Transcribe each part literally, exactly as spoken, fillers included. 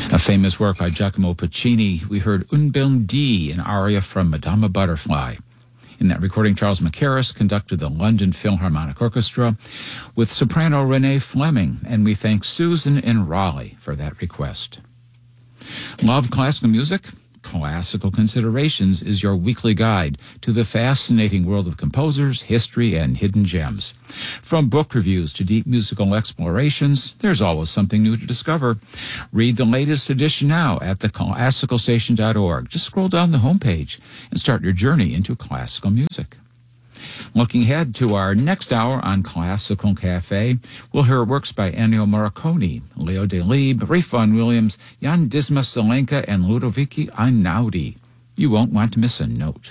A famous work by Giacomo Puccini, we heard Un bel dì, an aria from Madama Butterfly. In that recording, Charles Mackerras conducted the London Philharmonic Orchestra with soprano Renee Fleming, and we thank Susan in Raleigh for that request. Love classical music? Classical Considerations is your weekly guide to the fascinating world of composers, history, and hidden gems. From book reviews to deep musical explorations, there's always something new to discover. Read the latest edition now at the classical station dot org. Just scroll down the homepage and start your journey into classical music. Looking ahead to our next hour on Classical Cafe, we'll hear works by Ennio Morricone, Leo Delibes, Ralph Vaughan Williams, Jan Dismas Zelenka, and Ludovico Einaudi. You won't want to miss a note.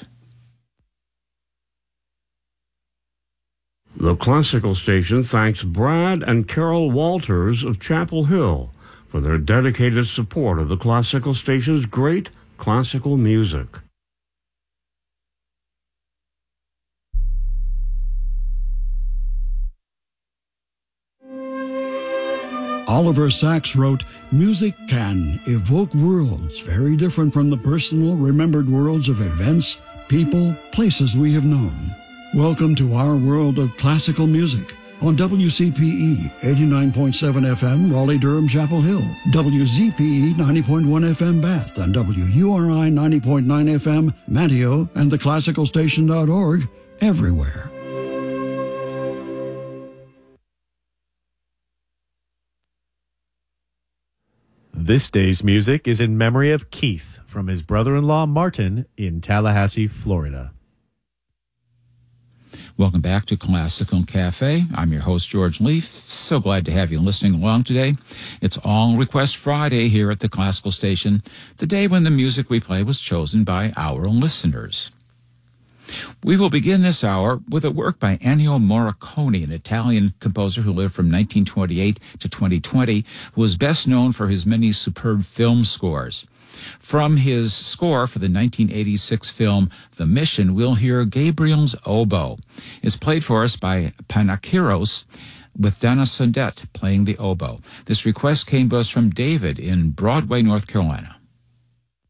The Classical Station thanks Brad and Carol Walters of Chapel Hill for their dedicated support of the Classical Station's great classical music. Oliver Sacks wrote, "Music can evoke worlds very different from the personal, remembered worlds of events, people, places we have known. Welcome to our world of classical music on W C P E eighty-nine point seven F M, Raleigh-Durham, Chapel Hill, W Z P E ninety point one F M, Bath, and W U R I ninety point nine F M, Manteo, and the classical station dot org, everywhere." This day's music is in memory of Keith from his brother-in-law Martin in Tallahassee, Florida. Welcome back to Classical Cafe. I'm your host, George Leaf. So glad to have you listening along today. It's All Request Friday here at the Classical Station, the day when the music we play was chosen by our listeners. We will begin this hour with a work by Ennio Morricone, an Italian composer who lived from nineteen twenty-eight to twenty twenty, who is best known for his many superb film scores. From his score for the nineteen eighty-six film The Mission, we'll hear Gabriel's Oboe. It's played for us by Panakiros, with Dana Sundet playing the oboe. This request came to us from David in Broadway, North Carolina.